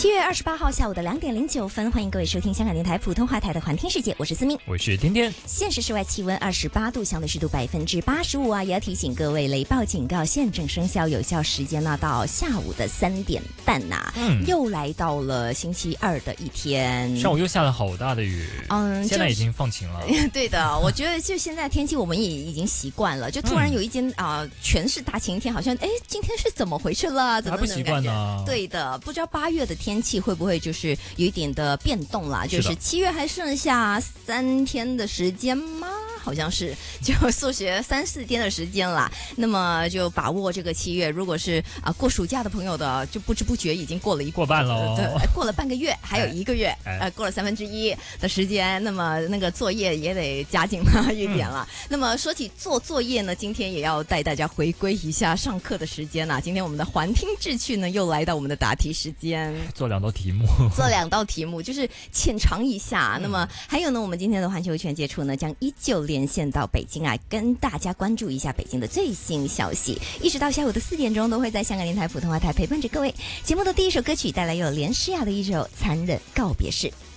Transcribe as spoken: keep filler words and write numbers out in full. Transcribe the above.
七月二十八号下午的两点零九分，欢迎各位收听香港电台普通话台的环听世界，我是思明， 我是天天。 现时室外气温二十八度，相对湿度百分之八十五啊！也要提醒各位，雷暴警告现正生效，有效时间呢到下午的三点半呐、啊。嗯，又来到了星期二的一天， 上午又下了好大的雨， 嗯， 现在已经放晴了。 对的，我觉得就现在天气我们也已经习惯了，就突然有一间啊、呃、全是大晴天，好像哎今天是怎么回事了？怎么还不习惯呢？ 对的，不知道八月的天气会不会就是有一点的变动啦？就是七月还剩下三天的时间吗？好像是就数学三四天的时间啦，那么就把握这个七月。如果是啊、呃、过暑假的朋友的，就不知不觉已经过了一过半了， 对，过了半个月，还有一个月， 哎、 呃，过了三分之一的时间，那么那个作业也得加紧了一点了。嗯、那么说起做作业呢，今天也要带大家回归一下上课的时间啦。今天我们的环听智趣呢，又来到我们的答题时间， 做两道题目， 做两道题目，就是浅尝一下。嗯、那么还有呢，我们今天的环球全接触呢，将依旧连线到北京啊，跟大家关注一下北京的最新消息，一直到下午的四点钟都会在香港电台普通话台陪伴着各位。节目的第一首歌曲带来有连诗雅的一首《残忍告别式》。